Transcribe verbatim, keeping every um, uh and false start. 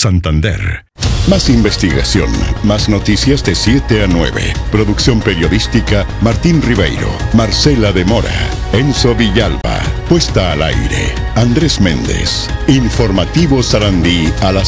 Santander. Más investigación, más noticias de siete a nueve. Producción periodística Martín Ribeiro, Marcela de Mora, Enzo Villalba. Puesta al aire Andrés Méndez. Informativo Sarandí a las